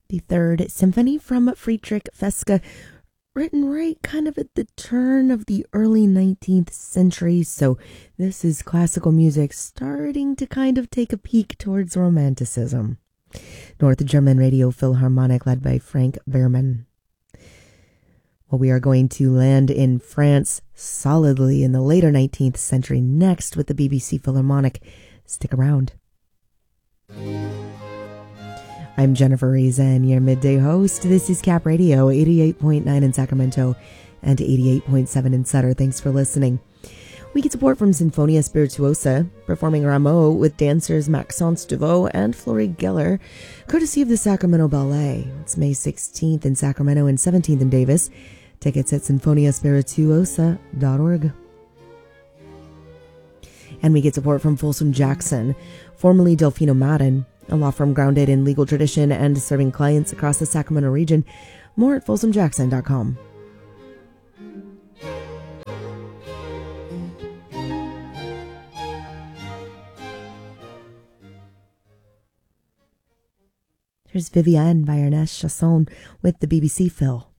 the Third Symphony from Friedrich Feske, written right kind of at the turn of the early 19th century. So this is classical music starting to kind of take a peek towards Romanticism. North German Radio Philharmonic led by Frank Behrman. Well, we are going to land in France solidly in the later 19th century next with the BBC Philharmonic. Stick around. I'm Jennifer Reason, your midday host. This is Cap Radio, 88.9 in Sacramento and 88.7 in Sutter. Thanks for listening. We get support from Sinfonia Spirituosa, performing Rameau with dancers Maxence Deveau and Florie Geller, courtesy of the Sacramento Ballet. It's May 16th in Sacramento and 17th in Davis. Tickets at sinfoniaspirituosa.org. And we get support from Folsom Jackson, formerly Delfino Madden, a law firm grounded in legal tradition and serving clients across the Sacramento region. More at folsomjackson.com. Here's Vivienne by Ernest Chasson with the BBC Phil.